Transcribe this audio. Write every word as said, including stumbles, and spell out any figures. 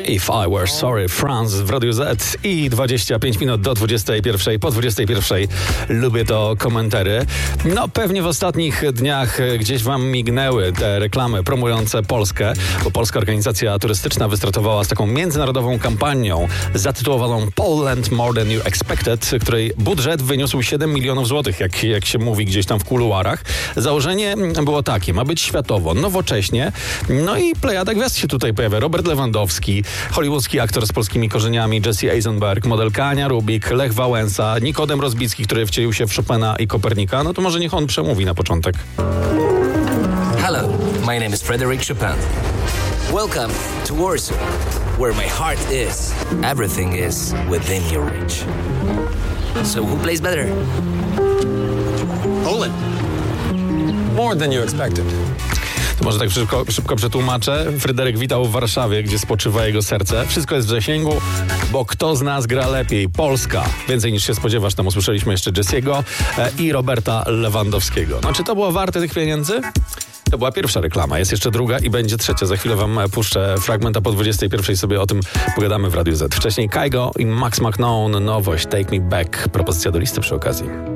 If I Were Sorry, France w Radiu Z i dwadzieścia pięć minut do dwudziestej pierwszej. Po dwudziestej pierwszej lubię to komentary. No pewnie w ostatnich dniach gdzieś wam mignęły te reklamy promujące Polskę, bo Polska Organizacja Turystyczna wystartowała z taką międzynarodową kampanią zatytułowaną Poland More Than You Expected, której budżet wyniósł siedem milionów złotych, jak, jak się mówi gdzieś tam w kuluarach. Założenie było takie, ma być światowo, nowocześnie, no i plejada gwiazd się tutaj pojawia. Robert Lewandowski, hollywoodzki aktor z polskimi korzeniami, Jesse Eisenberg, modelka Ania Rubik, Lech Wałęsa, Nikodem Rozbicki, który wcielił się w Chopina i Kopernika. No to może niech on przemówi na początek. Hello, my name is Frederick Chopin. Welcome to Warsaw, where my heart is. Everything is within your reach. So who plays better? Poland. More than you expected. To może tak szybko, szybko przetłumaczę. Fryderyk witał w Warszawie, gdzie spoczywa jego serce. Wszystko jest w zasięgu, bo kto z nas gra lepiej? Polska. Więcej niż się spodziewasz. Tam usłyszeliśmy jeszcze Jesse'ego e, i Roberta Lewandowskiego. No czy to było warte tych pieniędzy? To była pierwsza reklama, jest jeszcze druga i będzie trzecia. Za chwilę wam puszczę fragment, a po dwudziestej pierwszej sobie o tym pogadamy w Radiu Z. Wcześniej Kygo i Max McKnown, nowość Take Me Back. Propozycja do listy przy okazji.